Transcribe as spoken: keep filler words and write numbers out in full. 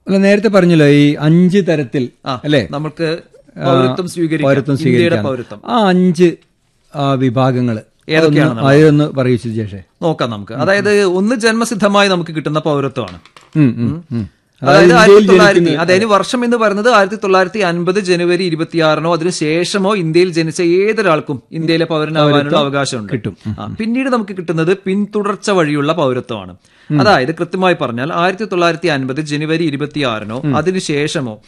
അല്ല, നേരത്തെ പറഞ്ഞല്ലോ ഈ അഞ്ച് തരത്തിൽ അല്ലെ നമുക്ക് പൗരത്വം സ്വീകരിക്കാം. പൗരത്വം ആ അഞ്ച് വിഭാഗങ്ങള് ഏതൊക്കെയാണ് അതൊന്ന് പറയിച്ചു ശേഷം നോക്കാം നമുക്ക്. അതായത് ഒന്ന് ജന്മസിദ്ധമായി നമുക്ക് കിട്ടുന്ന പൗരത്വമാണ്. അതായത് ആയിരത്തി തൊള്ളായിരത്തി അതായത് വർഷം എന്ന് പറയുന്നത് ആയിരത്തി തൊള്ളായിരത്തി അൻപത് ജനുവരി ഇരുപത്തിയാറിനോ അതിനു ശേഷമോ ഇന്ത്യയിൽ ജനിച്ച ഏതൊരാൾക്കും ഇന്ത്യയിലെ പൗരനാവാനുള്ള അവകാശമുണ്ട്. കിട്ടും. പിന്നീട് നമുക്ക് കിട്ടുന്നത് പിന്തുടർച്ച വഴിയുള്ള പൗരത്വമാണ്. അതായത് കൃത്യമായി പറഞ്ഞാൽ ആയിരത്തി തൊള്ളായിരത്തി അൻപത് ജനുവരി ഇരുപത്തിയാറിനോ അതിനുശേഷമോ